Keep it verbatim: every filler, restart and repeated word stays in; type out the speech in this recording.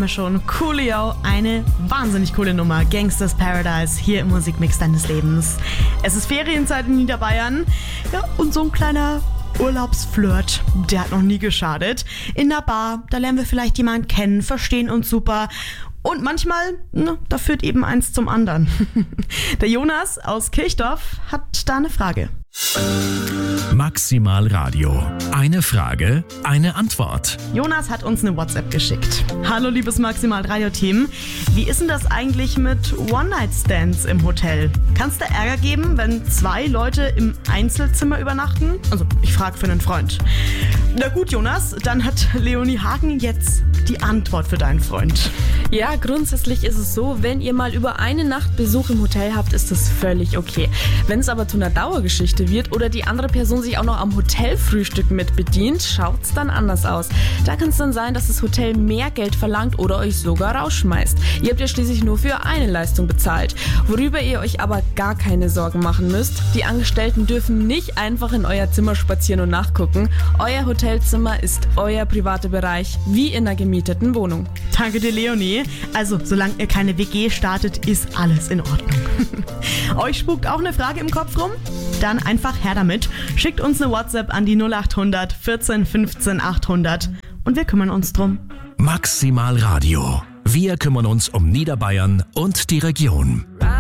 Name schon. Coolio, eine wahnsinnig coole Nummer. Gangsters Paradise, hier im Musikmix deines Lebens. Es ist Ferienzeit in Niederbayern. Ja, und so ein kleiner Urlaubsflirt, der hat noch nie geschadet. In der Bar, da lernen wir vielleicht jemanden kennen, verstehen uns super. Und manchmal, ne, da führt eben eins zum anderen. Der Jonas aus Kirchdorf hat da eine Frage. Maximal Radio. Eine Frage, eine Antwort. Jonas hat uns eine WhatsApp geschickt. Hallo liebes Maximal Radio Team. Wie ist denn das eigentlich mit One-Night-Stands im Hotel? Kann es da Ärger geben, wenn zwei Leute im Einzelzimmer übernachten? Also ich frage für einen Freund. Na gut Jonas, dann hat Leonie Hagen jetzt die Antwort für deinen Freund. Ja, grundsätzlich ist es so, wenn ihr mal über eine Nacht Besuch im Hotel habt, ist das völlig okay. Wenn es aber zu einer Dauergeschichte wird oder die andere Person sich auch noch am Hotelfrühstück mit bedient, schaut's dann anders aus. Da kann es dann sein, dass das Hotel mehr Geld verlangt oder euch sogar rausschmeißt. Ihr habt ja schließlich nur für eine Leistung bezahlt. Worüber ihr euch aber gar keine Sorgen machen müsst, die Angestellten dürfen nicht einfach in euer Zimmer spazieren und nachgucken. Euer Hotelzimmer ist euer privater Bereich, wie in einer gemieteten Wohnung. Danke dir Leonie. Also, solange ihr keine W G startet, ist alles in Ordnung. Euch spukt auch eine Frage im Kopf rum? Dann einfach her damit. Schickt uns eine WhatsApp an die null acht hundert vierzehn fünfzehn achthundert und wir kümmern uns drum. Maximal Radio. Wir kümmern uns um Niederbayern und die Region.